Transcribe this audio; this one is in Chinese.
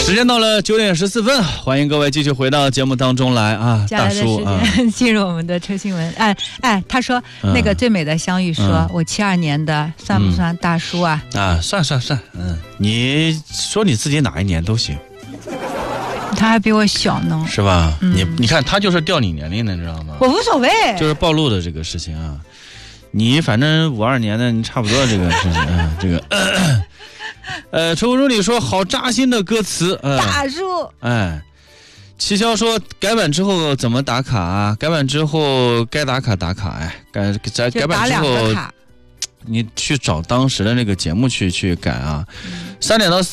时间到了9点14分，欢迎各位继续回到节目当中来啊，大叔啊， 进入我们的车新闻。他说那个最美的相遇说，我72年的算不算大叔啊？ 算，你说你自己哪一年都行。 他还比我小呢， 是吧？你看他就是掉你年龄的，你知道吗？ 我无所谓， 就是暴露的这个事情啊。你反正52年的，你差不多这个事情，这个。车务助理说好扎心的歌词， 大叔。 七霄说改版之后怎么打卡啊？改版之后该打卡打卡，改版之后，你去找当时的那个节目去改啊。3点到